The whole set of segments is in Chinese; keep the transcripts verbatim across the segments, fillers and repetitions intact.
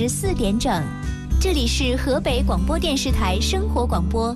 十四点整，这里是河北广播电视台生活广播。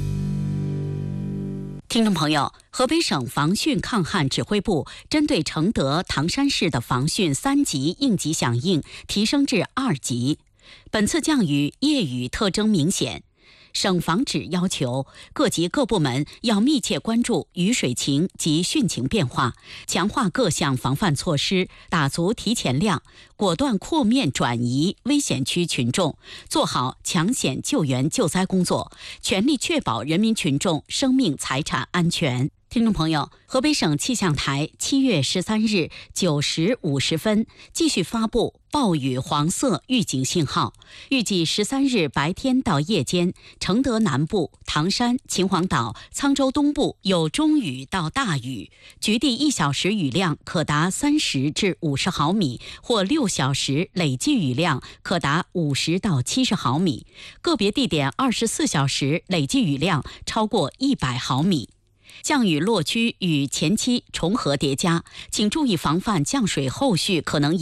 听众朋友，河北省防汛抗旱指挥部针对承德、唐山市的防汛三级应急响应提升至二级。本次降雨夜雨特征明显，省防指要求各级各部门要密切关注雨水情及汛情变化，强化各项防范措施，打足提前量，果断扩面转移危险区群众，做好抢险救援救灾工作，全力确保人民群众生命财产安全。听众朋友，河北省气象台七月十三日九时五十分继续发布暴雨黄色预警信号，预计十三日白天到夜间，承德南部、唐山、秦皇岛、沧州东部有中雨到大雨，局地一小时雨量可达三十至五十毫米，或六小时累计雨量可达五十到七十毫米，个别地点二十四小时累计雨量超过一百毫米。降雨落区与前期重合叠加，请注意防范降水后续可能引